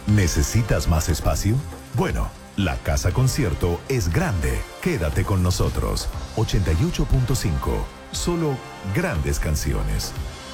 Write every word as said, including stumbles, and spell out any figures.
¿Necesitas más espacio? Bueno, la Casa Concierto es grande. Quédate con nosotros. ochenta y ocho punto cinco. Solo grandes canciones.